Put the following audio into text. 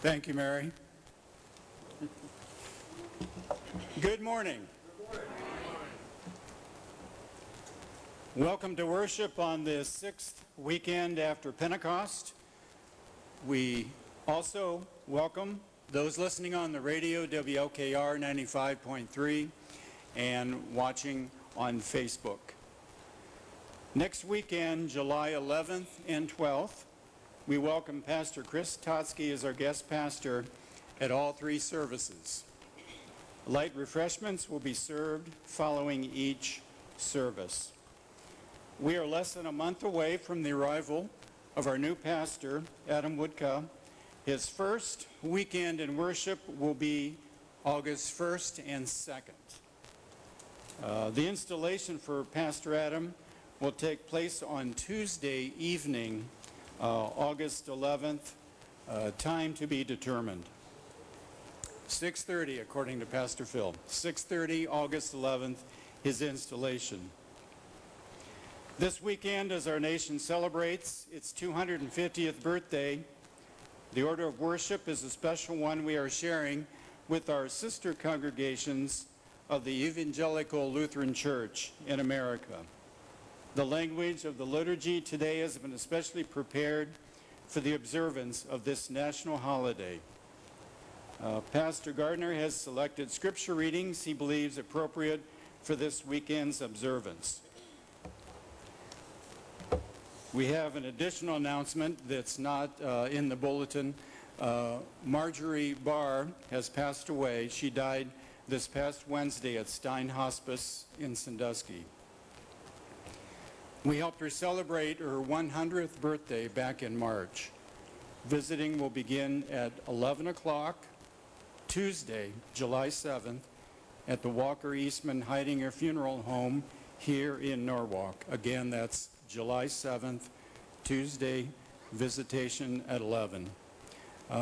Thank you, Mary. Good morning. Welcome to worship on the 6th weekend after Pentecost. We also welcome those listening on the radio, WLKR 95.3, and watching on Facebook. Next weekend, July 11th and 12th, we welcome Pastor Chris Totsky as our guest pastor at all three services. Light refreshments will be served following each service. We are less than a month away from the arrival of our new pastor, Adam Woodka. His first weekend in worship will be August 1st and 2nd. The installation for Pastor Adam will take place on Tuesday evening, August 11th, time to be determined. 6:30, according to Pastor Phil. 6:30, August 11th, his installation. This weekend, as our nation celebrates its 250th birthday, the order of worship is a special one we are sharing with our sister congregations of the Evangelical Lutheran Church in America. The language of the liturgy today has been especially prepared for the observance of this national holiday. Pastor Gardner has selected scripture readings he believes appropriate for this weekend's observance. We have an additional announcement that's not in the bulletin. Marjorie Barr has passed away. She died this past Wednesday at Stein Hospice in Sandusky. We helped her celebrate her 100th birthday back in March. Visiting will begin at 11 o'clock Tuesday, July 7th, at the Walker Eastman Heidinger Funeral Home here in Norwalk. Again, that's July 7th, Tuesday, visitation at 11.